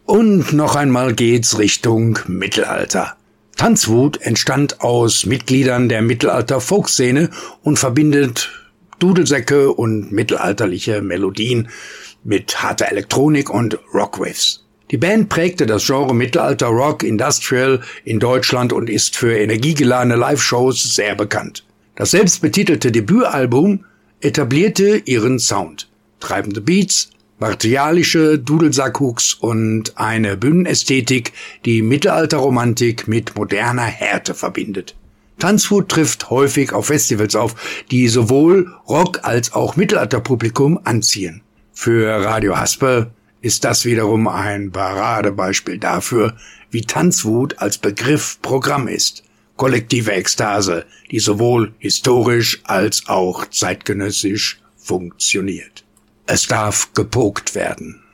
Und noch einmal geht's Richtung Mittelalter. Tanzwut entstand aus Mitgliedern der Mittelalter-Folkszene und verbindet Dudelsäcke und mittelalterliche Melodien mit harter Elektronik und Rockriffs. Die Band prägte das Genre Mittelalter Rock Industrial in Deutschland und ist für energiegeladene Live-Shows sehr bekannt. Das selbstbetitelte Debütalbum etablierte ihren Sound. Treibende Beats, martialische Dudelsackhooks und eine Bühnenästhetik, die Mittelalterromantik mit moderner Härte verbindet. Tanzwut trifft häufig auf Festivals auf, die sowohl Rock- als auch Mittelalterpublikum anziehen. Für Radio Haspe ist das wiederum ein Paradebeispiel dafür, wie Tanzwut als Begriff Programm ist. Kollektive Ekstase, die sowohl historisch als auch zeitgenössisch funktioniert. Es darf gepokt werden.